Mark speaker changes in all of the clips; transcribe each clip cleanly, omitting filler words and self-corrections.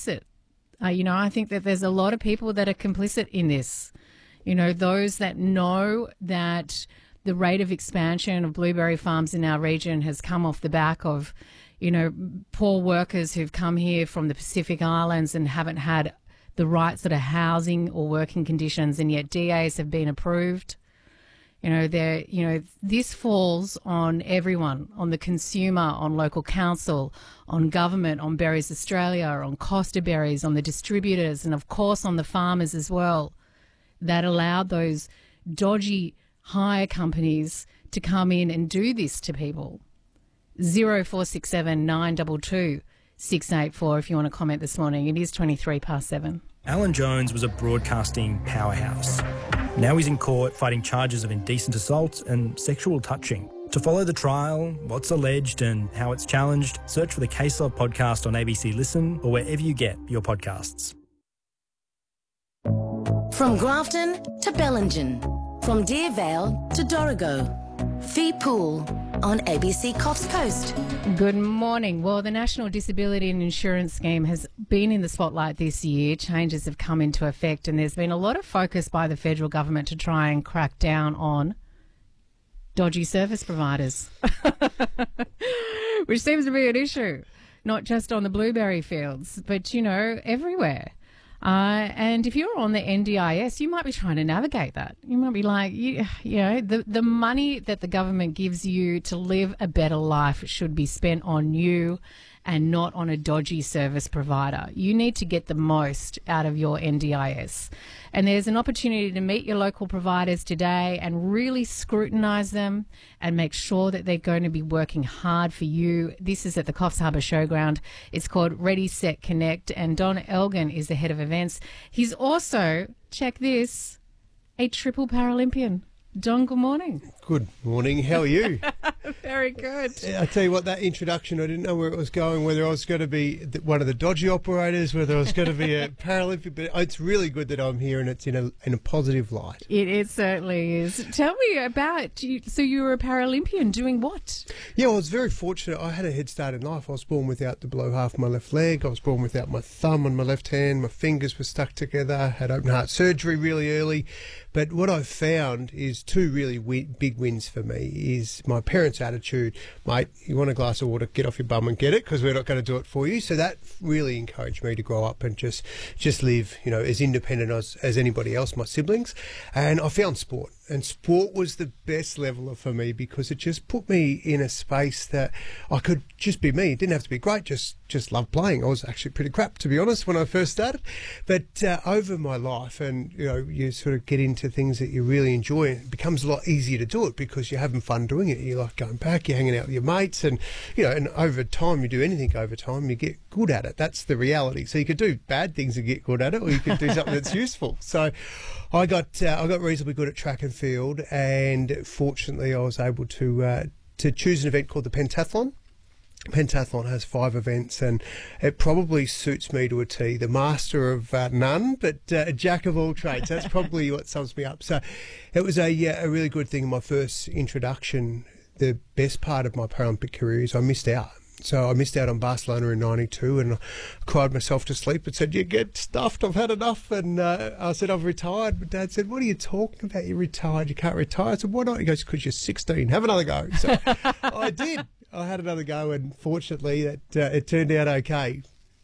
Speaker 1: complicit. I think that there's a lot of people that are complicit in this. Those that know that the rate of expansion of blueberry farms in our region has come off the back of, poor workers who've come here from the Pacific Islands and haven't had the right sort of housing or working conditions, and yet DAs have been approved. This falls on everyone, on the consumer, on local council, on government, on Berries Australia, on Costa Berries, on the distributors, and of course on the farmers as well, that allowed those dodgy hire companies to come in and do this to people. 0467 922 684 if you want to comment this morning. It is 23 past 7.
Speaker 2: Alan Jones was a broadcasting powerhouse. Now he's in court fighting charges of indecent assault and sexual touching. To follow the trial, what's alleged and how it's challenged, search for the Case Law podcast on ABC Listen or wherever you get your podcasts.
Speaker 3: From Grafton to Bellingen, from Deervale to Dorrigo, Fee Pool on ABC Coffs Coast.
Speaker 1: Good morning. Well, the National Disability and Insurance Scheme has been in the spotlight this year. Changes have come into effect and there's been a lot of focus by the federal government to try and crack down on dodgy service providers, which seems to be an issue, not just on the blueberry fields, but, everywhere. And if you're on the NDIS, you might be trying to navigate that. You might be like, the money that the government gives you to live a better life should be spent on you and not on a dodgy service provider. You need to get the most out of your NDIS. And there's an opportunity to meet your local providers today and really scrutinise them and make sure that they're going to be working hard for you. This is at the Coffs Harbour Showground. It's called Ready, Set, Connect, and Don Elgin is the head of events. He's also, check this, a triple Paralympian. Don, good morning.
Speaker 4: Good morning. How are you?
Speaker 1: Very good.
Speaker 4: I tell you what, that introduction, I didn't know where it was going, whether I was going to be one of the dodgy operators, whether I was going to be a Paralympic, but it's really good that I'm here and it's in a positive light.
Speaker 1: It certainly is. Tell me about you. So you were a Paralympian doing what?
Speaker 4: Yeah, I was very fortunate. I had a head start in life. I was born without the below half of my left leg. I was born without my thumb on my left hand. My fingers were stuck together. Had open heart surgery really early. But what I've found is two really big wins for me is my parents' attitude, mate, you want a glass of water, get off your bum and get it because we're not going to do it for you. So that really encouraged me to grow up and just live, as independent as anybody else, my siblings. And I found sport. And sport was the best leveler for me because it just put me in a space that I could just be me. It didn't have to be great, just loved playing. I was actually pretty crap, to be honest, when I first started. But over my life and, you sort of get into things that you really enjoy, it becomes a lot easier to do it because you're having fun doing it. You like going back, you're hanging out with your mates and, and over time, you do anything over time, you get good at it. That's the reality. So you could do bad things and get good at it or you could do something that's useful. So I got reasonably good at track and field, and fortunately I was able to choose an event called the Pentathlon. Pentathlon has 5 events and it probably suits me to a T. The master of none, but a jack of all trades. That's probably what sums me up. So it was a really good thing in my first introduction. The best part of my Paralympic career is I missed out. So I missed out on Barcelona in 92 and I cried myself to sleep and said, you get stuffed, I've had enough. And I said, I've retired. But Dad said, what are you talking about? You're retired, you can't retire. I said, why not? He goes, because you're 16, have another go. So I did. I had another go and fortunately it turned out okay.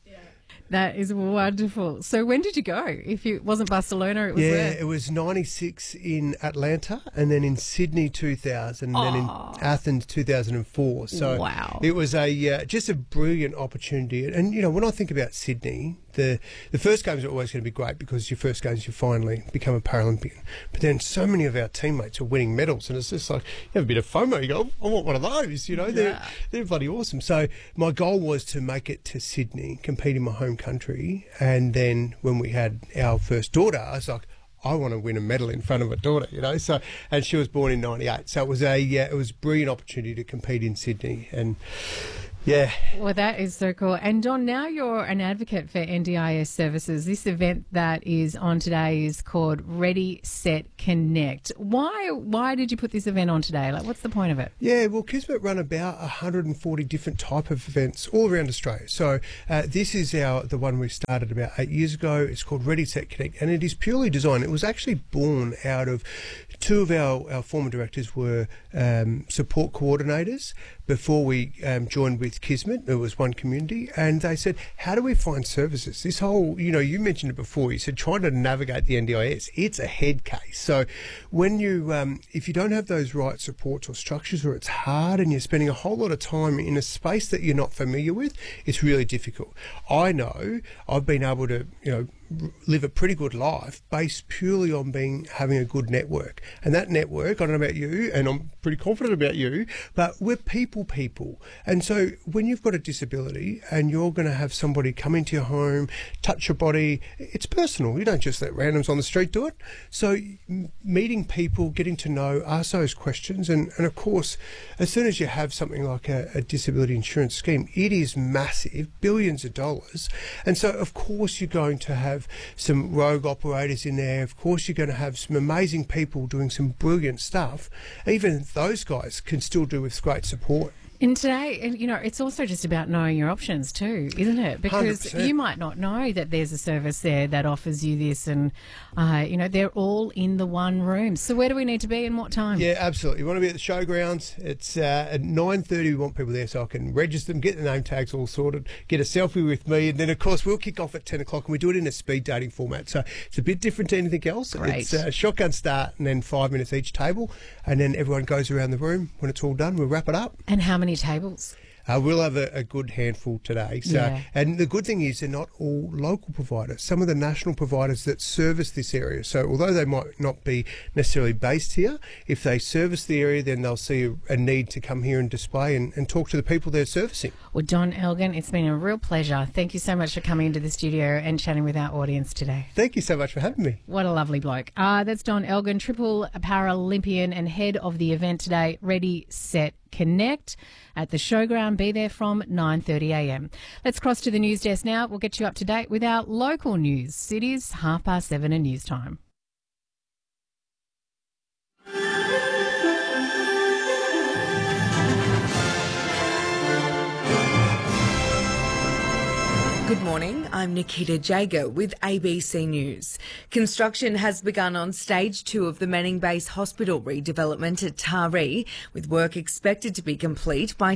Speaker 1: That is wonderful. So when did you go? If it wasn't Barcelona, it was there?
Speaker 4: It was 96 in Atlanta and then in Sydney 2000 and then in Athens 2004. So
Speaker 1: wow.
Speaker 4: It was just a brilliant opportunity. And, when I think about Sydney, the first games are always going to be great because your first games you finally become a Paralympian. But then so many of our teammates are winning medals and it's just like you have a bit of FOMO. You go, I want one of those, they're bloody awesome. So my goal was to make it to Sydney, compete in my home country, and then when we had our first daughter, I was like, I want to win a medal in front of my daughter, So, and she was born in '98, so it was a brilliant opportunity to compete in Sydney, and Yeah.
Speaker 1: Well, that is so cool. And Don, now you're an advocate for NDIS services. This event that is on today is called Ready, Set, Connect. Why did you put this event on today? Like, what's the point of it?
Speaker 4: Yeah, well, Kismet run about 140 different type of events all around Australia. So this is the one we started about 8 years ago. It's called Ready, Set, Connect, and it is purely designed. It was actually born out of two of our former directors were support coordinators before we joined with Kismet. There was one community, and they said, how do we find services? This whole, you mentioned it before, you said trying to navigate the NDIS, it's a head case. So when you, if you don't have those right supports or structures, or it's hard and you're spending a whole lot of time in a space that you're not familiar with, it's really difficult. I know I've been able to, live a pretty good life based purely on having a good network. And that network, I don't know about you, and I'm pretty confident about you, but we're people. And so when you've got a disability and you're going to have somebody come into your home, touch your body, it's personal. You don't just let randoms on the street do it. So meeting people, getting to know, ask those questions. And of course, as soon as you have something like a disability insurance scheme, it is massive, billions of dollars. And so, of course, you're going to have some rogue operators in there. Of course, you're going to have some amazing people doing some brilliant stuff. Even those guys can still do with great support.
Speaker 1: And today, it's also just about knowing your options too, isn't it? Because
Speaker 4: 100%.
Speaker 1: You might not know that there's a service there that offers you this, and, they're all in the one room. So where do we need to be and what time?
Speaker 4: Yeah, absolutely. You want to be at the showgrounds. It's at 9:30. We want people there so I can register them, get the name tags all sorted, get a selfie with me, and then, of course, we'll kick off at 10 o'clock, and we do it in a speed dating format. So it's a bit different to anything else.
Speaker 1: Great.
Speaker 4: It's a shotgun start and then 5 minutes each table, and then everyone goes around the room. When it's all done, we'll wrap it up.
Speaker 1: And how many tables?
Speaker 4: We'll have a good handful today. So,
Speaker 1: Yeah.
Speaker 4: And the good thing is they're not all local providers. Some of the national providers that service this area. So although they might not be necessarily based here, if they service the area, then they'll see a need to come here and display and talk to the people they're servicing.
Speaker 1: Well, Don Elgin, it's been a real pleasure. Thank you so much for coming into the studio and chatting with our audience today.
Speaker 4: Thank you so much for having me.
Speaker 1: What a lovely bloke. That's Don Elgin, triple Paralympian and head of the event today, Ready, Set, Connect at the showground. Be there from 9:30 a.m. Let's cross to the news desk now. We'll get you up to date with our local news. It is 7:30 and news time.
Speaker 5: Good morning, I'm Nikita Jager with ABC News. Construction has begun on Stage 2 of the Manning Base Hospital redevelopment at Taree, with work expected to be complete by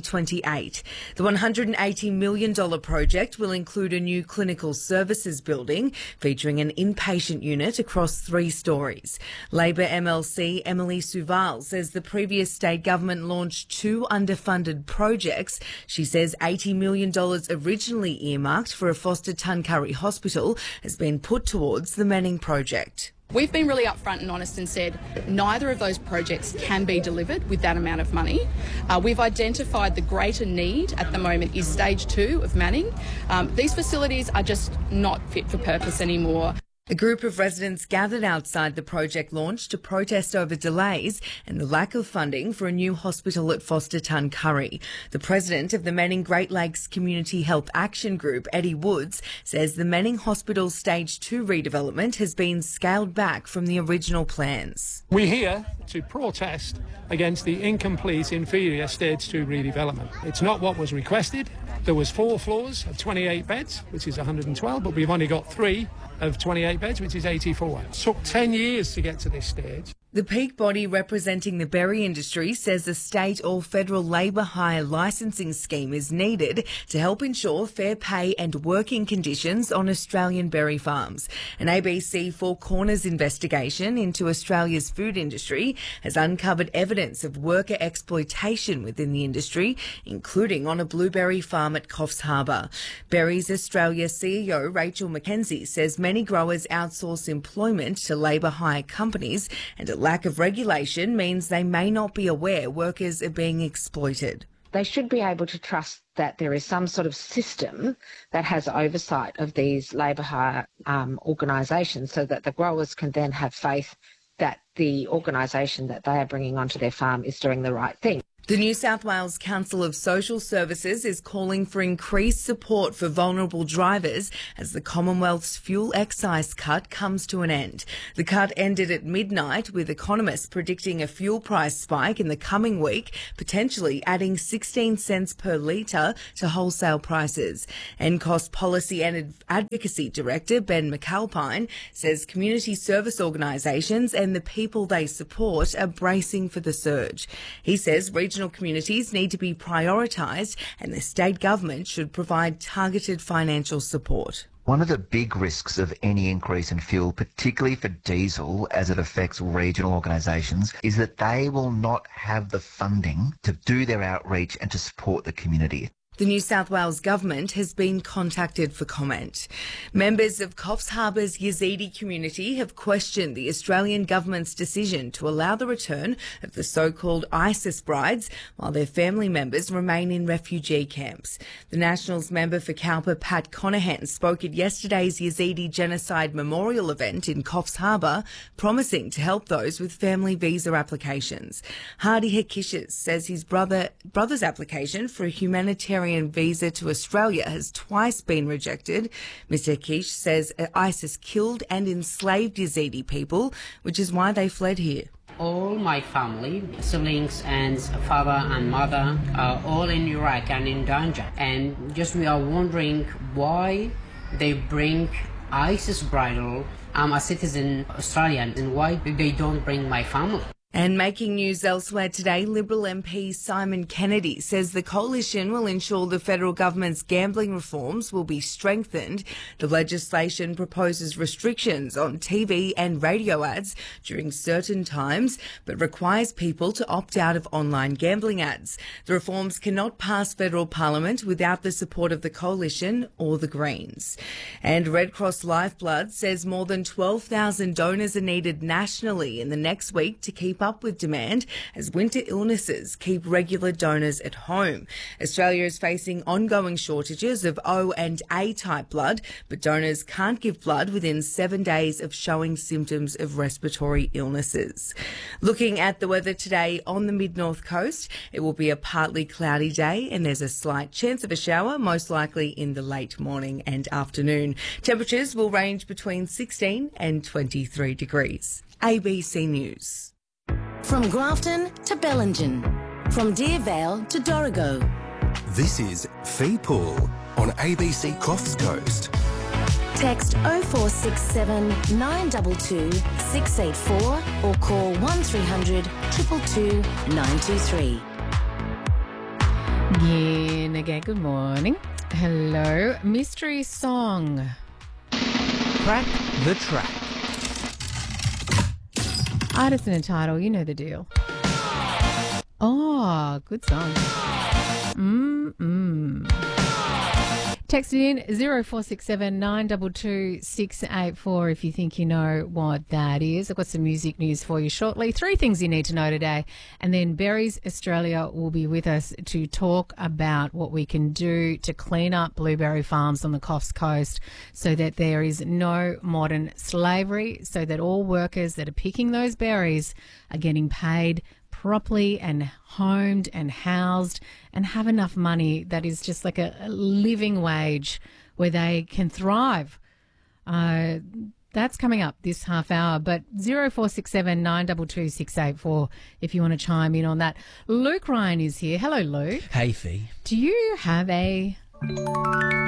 Speaker 5: 2028. The $180 million project will include a new clinical services building featuring an inpatient unit across 3 stories. Labor MLC Emily Suval says the previous state government launched 2 underfunded projects. She says $80 million originally earmarked for a Foster Tuncurry hospital has been put towards the Manning project.
Speaker 6: We've been really upfront and honest and said neither of those projects can be delivered with that amount of money. We've identified the greater need at the moment is Stage 2 of Manning. These facilities are just not fit for purpose anymore.
Speaker 5: A group of residents gathered outside the project launch to protest over delays and the lack of funding for a new hospital at Foster Tuncurry. The president of the Manning Great Lakes Community Health Action Group, Eddie Woods, says the Manning Hospital Stage 2 redevelopment has been scaled back from the original plans.
Speaker 7: We're here to protest against the incomplete inferior Stage 2 redevelopment. It's not what was requested. There was 4 floors of 28 beds, which is 112, but we've only got 3 of 28 beds, which is 84. It took 10 years to get to this stage.
Speaker 5: The peak body representing the berry industry says a state or federal labour hire licensing scheme is needed to help ensure fair pay and working conditions on Australian berry farms. An ABC Four Corners investigation into Australia's food industry has uncovered evidence of worker exploitation within the industry, including on a blueberry farm at Coffs Harbour. Berries Australia CEO Rachel McKenzie says many growers outsource employment to labour hire companies, and a lack of regulation means they may not be aware workers are being exploited.
Speaker 8: They should be able to trust that there is some sort of system that has oversight of these labour hire organisations, so that the growers can then have faith that the organisation that they are bringing onto their farm is doing the right thing.
Speaker 5: The New South Wales Council of Social Services is calling for increased support for vulnerable drivers as the Commonwealth's fuel excise cut comes to an end. The cut ended at midnight, with economists predicting a fuel price spike in the coming week, potentially adding 16 cents per litre to wholesale prices. NCOS Policy and Advocacy Director Ben McAlpine says community service organisations and the people they support are bracing for the surge. He says regional communities need to be prioritised and the state government should provide targeted financial support.
Speaker 9: One of the big risks of any increase in fuel, particularly for diesel as it affects regional organisations, is that they will not have the funding to do their outreach and to support the community.
Speaker 5: The New South Wales Government has been contacted for comment. Members of Coffs Harbour's Yazidi community have questioned the Australian Government's decision to allow the return of the so-called ISIS brides while their family members remain in refugee camps. The Nationals member for Cowper, Pat Conahan, spoke at yesterday's Yazidi Genocide Memorial event in Coffs Harbour, promising to help those with family visa applications. Hardy Hekishas says his brother's application for a humanitarian visa to Australia has twice been rejected. Mr. Kish says ISIS killed and enslaved Yazidi people, which is why they fled here.
Speaker 10: All my family, siblings and father and mother are all in Iraq and in danger. And just we are wondering why they bring ISIS bridal. I'm a citizen Australian, and why they don't bring my family?
Speaker 5: And making news elsewhere today, Liberal MP Simon Kennedy says the coalition will ensure the federal government's gambling reforms will be strengthened. The legislation proposes restrictions on TV and radio ads during certain times, but requires people to opt out of online gambling ads. The reforms cannot pass federal parliament without the support of the coalition or the Greens. And Red Cross Lifeblood says more than 12,000 donors are needed nationally in the next week to keep up with demand as winter illnesses keep regular donors at home. Australia is facing ongoing shortages of O and A type blood, but donors can't give blood within 7 days of showing symptoms of respiratory illnesses. Looking at the weather today on the mid-north coast, it will be a partly cloudy day and there's a slight chance of a shower, most likely in the late morning and afternoon. Temperatures will range between 16 and 23 degrees. ABC News.
Speaker 3: From Grafton to Bellingen, from Deer Vale to Dorrigo.
Speaker 11: This is Fee Pool on ABC Coffs Coast.
Speaker 3: Text 0467 922 684 or call 1300 222 923.
Speaker 1: Yeah, again, good morning. Hello. Mystery song.
Speaker 12: Crack the track.
Speaker 1: Artist and title, you know the deal. Oh, good song. Text it in 0467 922 684 if you think you know what that is. I've got some music news for you shortly. 3 things you need to know today. And then Berries Australia will be with us to talk about what we can do to clean up blueberry farms on the Coffs Coast so that there is no modern slavery, so that all workers that are picking those berries are getting paid properly and homed and housed and have enough money that is just like a living wage where they can thrive. That's coming up this half hour, but 0467 922 684 if you want to chime in on that. Luke Ryan is here. Hello, Luke.
Speaker 12: Hey, Fee.
Speaker 1: Do you have a